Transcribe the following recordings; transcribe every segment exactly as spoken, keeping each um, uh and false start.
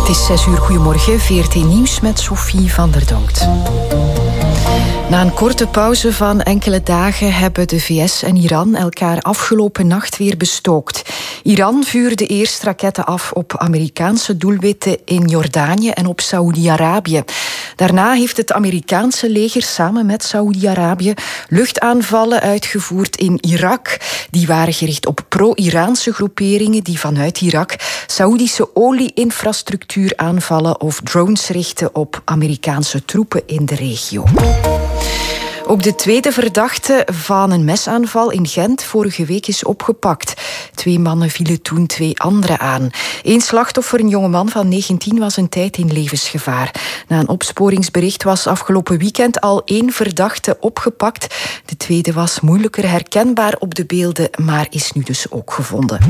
Het is zes uur, goedemorgen, V R T Nieuws met Sophie van der Donkt. Na een korte pauze van enkele dagen hebben de V S en Iran elkaar afgelopen nacht weer bestookt. Iran vuurde eerst raketten af op Amerikaanse doelwitten in Jordanië en op Saoedi-Arabië. Daarna heeft het Amerikaanse leger samen met Saoedi-Arabië luchtaanvallen uitgevoerd in Irak. Die waren gericht op pro-Iraanse groeperingen die vanuit Irak Saoedische olie-infrastructuur aanvallen of drones richten op Amerikaanse troepen in de regio. Ook de tweede verdachte van een mesaanval in Gent vorige week is opgepakt. Twee mannen vielen toen twee anderen aan. Eén slachtoffer, een jongeman van negentien, was een tijd in levensgevaar. Na een opsporingsbericht was afgelopen weekend al één verdachte opgepakt. De tweede was moeilijker herkenbaar op de beelden, maar is nu dus ook gevonden.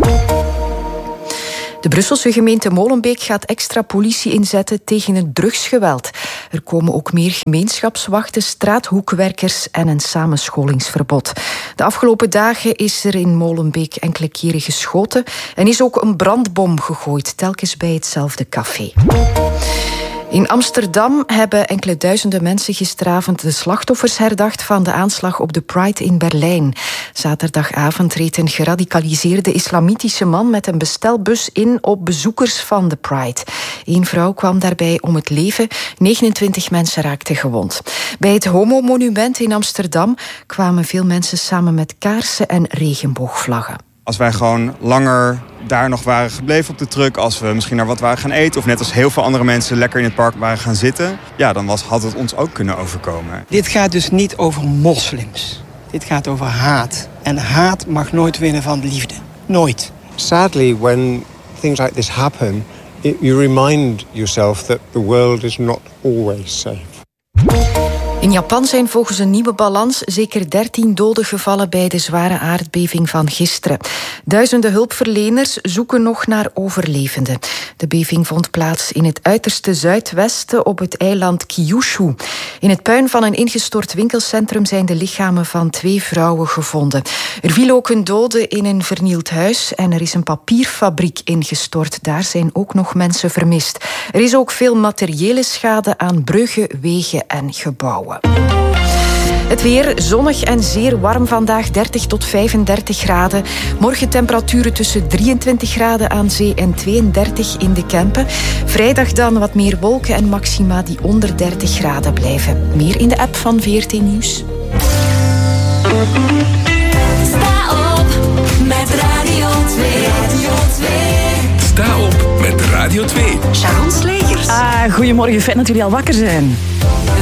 De Brusselse gemeente Molenbeek gaat extra politie inzetten tegen het drugsgeweld. Er komen ook meer gemeenschapswachten, straathoekwerkers en een samenscholingsverbod. De afgelopen dagen is er in Molenbeek enkele keren geschoten en is ook een brandbom gegooid, telkens bij hetzelfde café. In Amsterdam hebben enkele duizenden mensen gisteravond de slachtoffers herdacht van de aanslag op de Pride in Berlijn. Zaterdagavond reed een geradicaliseerde islamitische man met een bestelbus in op bezoekers van de Pride. Eén vrouw kwam daarbij om het leven, negenentwintig mensen raakten gewond. Bij het Homo-monument in Amsterdam kwamen veel mensen samen met kaarsen en regenboogvlaggen. Als wij gewoon langer daar nog waren gebleven op de truck, als we misschien naar wat waren gaan eten, of net als heel veel andere mensen lekker in het park waren gaan zitten, ja, dan was, had het ons ook kunnen overkomen. Dit gaat dus niet over moslims. Dit gaat over haat. En haat mag nooit winnen van liefde. Nooit. Sadly, when things like this happen, it, you remind yourself that the world is not always safe. In Japan zijn volgens een nieuwe balans zeker dertien doden gevallen bij de zware aardbeving van gisteren. Duizenden hulpverleners zoeken nog naar overlevenden. De beving vond plaats in het uiterste zuidwesten op het eiland Kyushu. In het puin van een ingestort winkelcentrum zijn de lichamen van twee vrouwen gevonden. Er viel ook een dode in een vernield huis en er is een papierfabriek ingestort. Daar zijn ook nog mensen vermist. Er is ook veel materiële schade aan bruggen, wegen en gebouwen. Het weer zonnig en zeer warm vandaag, dertig tot vijfendertig graden. Morgen temperaturen tussen drieëntwintig graden aan zee en tweeëndertig in de Kempen. Vrijdag dan wat meer wolken en maxima die onder dertig graden blijven. Meer in de app van V R T Nieuws. Sta op met Radio twee. Radio twee. Sta op met Radio twee. Sharon Slegers. Ah, goedemorgen, fijn dat jullie al wakker zijn.